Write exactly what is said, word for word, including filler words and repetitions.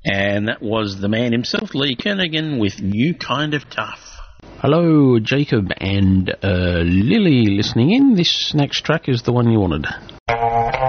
And that was the man himself, Lee Kernaghan, with New Kind of Tough. Hello, Jacob and uh, Lily listening in. This next track is the one you wanted.